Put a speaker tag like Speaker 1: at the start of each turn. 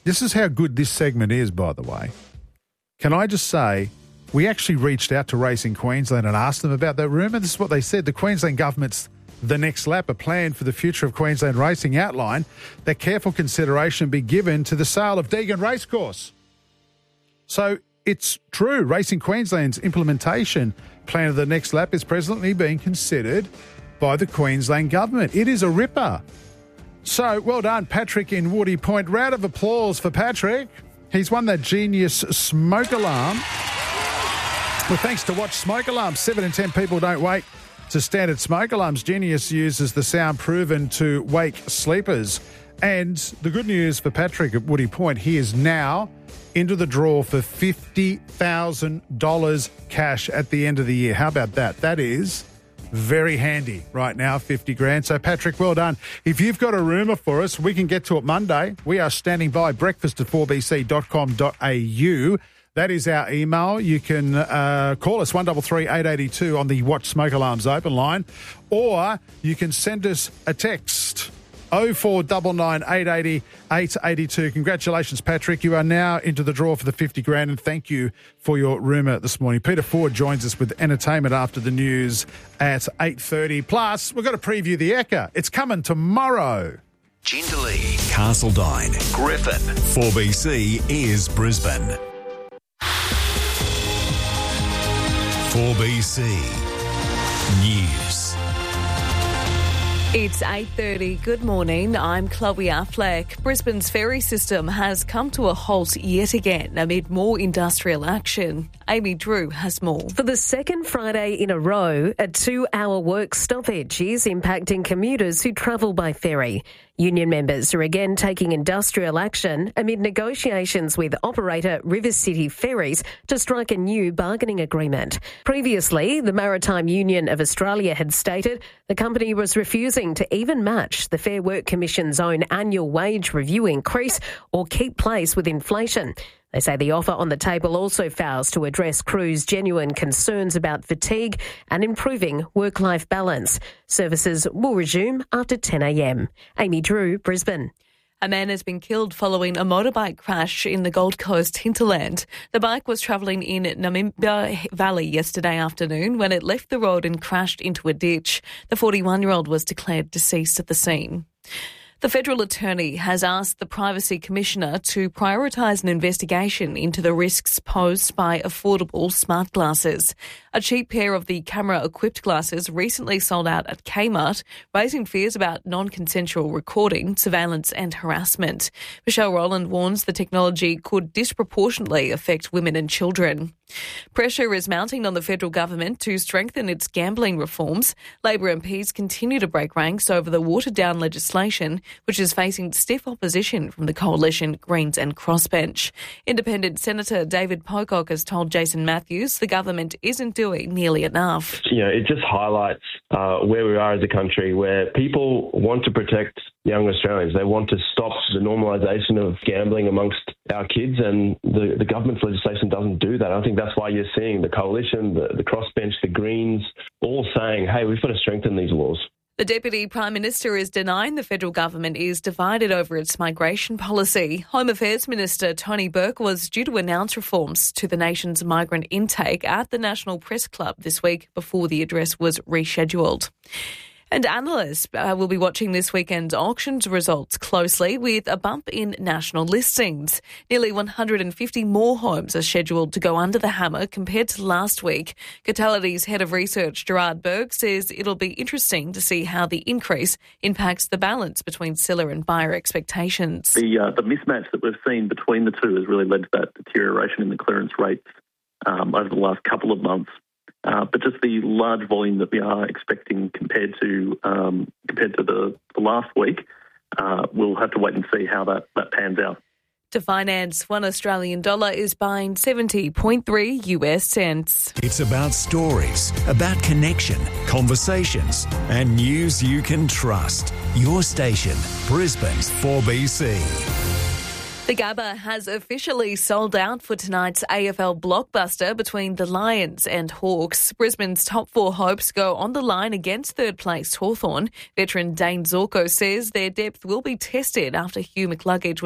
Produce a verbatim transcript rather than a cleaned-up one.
Speaker 1: This is how good this segment is, by the way. Can I just say, we actually reached out to Racing Queensland and asked them about that rumour. This is what they said. The Queensland government's The Next Lap, a plan for the future of Queensland racing, outlined that careful consideration be given to the sale of Deagon Racecourse. So it's true. Racing Queensland's implementation plan of The Next Lap is presently being considered by the Queensland government. It is a ripper. So well done, Patrick in Woody Point. Round of applause for Patrick. He's won that Genius smoke alarm. Well, thanks to Watch Smoke Alarms, seven in ten people don't wake to standard smoke alarms. Genius uses the sound proven to wake sleepers. And the good news for Patrick at Woody Point, he is now into the draw for fifty thousand dollars cash at the end of the year. How about that? That is very handy right now, fifty grand. So, Patrick, well done. If you've got a rumour for us, we can get to it Monday. We are standing by, breakfast at four b c dot com dot a u. That is our email. You can uh, call us one three three, eight eight two on the Watch Smoke Alarms open line, or you can send us a text, oh four nine nine, eight eight zero, eight eight two. Congratulations, Patrick. You are now into the draw for the fifty grand, and thank you for your rumour this morning. Peter Ford joins us with entertainment after the news at eight thirty. Plus, we've got to preview the Ekka. It's coming tomorrow.
Speaker 2: Jindalee, Castledine, Griffin. four B C is Brisbane. four B C News.
Speaker 3: It's eight thirty. Good morning. I'm Chloe Affleck. Brisbane's ferry system has come to a halt yet again amid more industrial action. Amy Drew has more.
Speaker 4: For the second Friday in a row, a two-hour work stoppage is impacting commuters who travel by ferry. Union members are again taking industrial action amid negotiations with operator River City Ferries to strike a new bargaining agreement. Previously, the Maritime Union of Australia had stated the company was refusing to even match the Fair Work Commission's own annual wage review increase or keep pace with inflation. They say the offer on the table also fails to address crews' genuine concerns about fatigue and improving work-life balance. Services will resume after ten a m. Amy Drew, Brisbane.
Speaker 3: A man has been killed following a motorbike crash in the Gold Coast hinterland. The bike was travelling in Namimba Valley yesterday afternoon when it left the road and crashed into a ditch. The forty-one-year-old was declared deceased at the scene. The federal attorney has asked the Privacy Commissioner to prioritise an investigation into the risks posed by affordable smart glasses. A cheap pair of the camera-equipped glasses recently sold out at Kmart, raising fears about non-consensual recording, surveillance and harassment. Michelle Rowland warns the technology could disproportionately affect women and children. Pressure is mounting on the federal government to strengthen its gambling reforms. Labor M Ps continue to break ranks over the watered-down legislation, which is facing stiff opposition from the coalition Greens and Crossbench. Independent Senator David Pocock has told Jason Matthews the government isn't doing nearly enough.
Speaker 5: You know, it just highlights uh, where we are as a country, where people want to protect young Australians. They want to stop the normalisation of gambling amongst our kids, and the, the government's legislation doesn't do that. I think that's why you're seeing the coalition, the, the Crossbench, the Greens, all saying, hey, we've got to strengthen these laws.
Speaker 3: The Deputy Prime Minister is denying the federal government is divided over its migration policy. Home Affairs Minister Tony Burke was due to announce reforms to the nation's migrant intake at the National Press Club this week before the address was rescheduled. And analysts uh, will be watching this weekend's auctions results closely with a bump in national listings. Nearly one hundred fifty more homes are scheduled to go under the hammer compared to last week. Catality's head of research, Gerard Berg, says it'll be interesting to see how the increase impacts the balance between seller and buyer expectations.
Speaker 6: The, uh, the mismatch that we've seen between the two has really led to that deterioration in the clearance rates um, over the last couple of months. Uh, but just the large volume that we are expecting compared to um, compared to the, the last week, uh, we'll have to wait and see how that, that pans out.
Speaker 3: To finance, one Australian dollar is buying seventy point three US cents.
Speaker 2: It's about stories, about connection, conversations, and news you can trust. Your station, Brisbane's four B C.
Speaker 3: The Gabba has officially sold out for tonight's A F L blockbuster between the Lions and Hawks. Brisbane's top four hopes go on the line against third-placed Hawthorn. Veteran Dane Zorko says their depth will be tested after Hugh McCluggage was